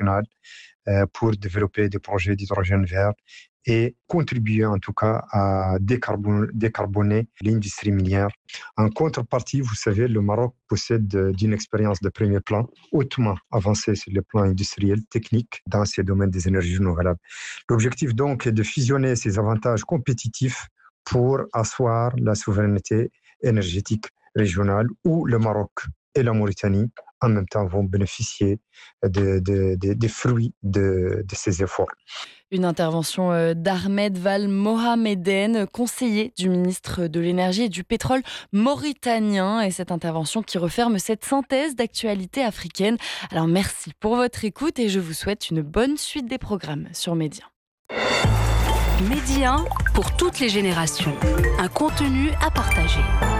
internationale pour développer des projets d'hydrogène vert et contribuer en tout cas à décarboner l'industrie minière. En contrepartie, vous savez, le Maroc possède d'une expérience de premier plan hautement avancée sur le plan industriel, technique, dans ces domaines des énergies renouvelables. L'objectif donc est de fusionner ces avantages compétitifs pour asseoir la souveraineté énergétique régionale où le Maroc et la Mauritanie en même temps vont bénéficier des fruits de ces efforts. Une intervention d'Ahmed Val Mohameden, conseiller du ministre de l'Énergie et du Pétrole mauritanien. Et cette intervention qui referme cette synthèse d'actualité africaine. Alors merci pour votre écoute et je vous souhaite une bonne suite des programmes sur Média. Média pour toutes les générations. Un contenu à partager.